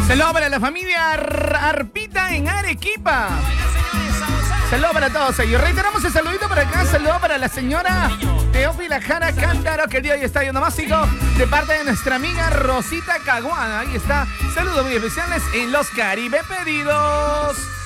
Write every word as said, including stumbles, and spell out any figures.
Saludos para la familia Ar- Arpita en Arequipa. Saludos para todos ellos. Reiteramos el saludito para acá. Saludos para la señora Teófila Jara Cántaro, que el día de hoy está yendo másico, de parte de nuestra amiga Rosita Caguana. Ahí está. Saludos muy especiales en los Caribe Pedidos.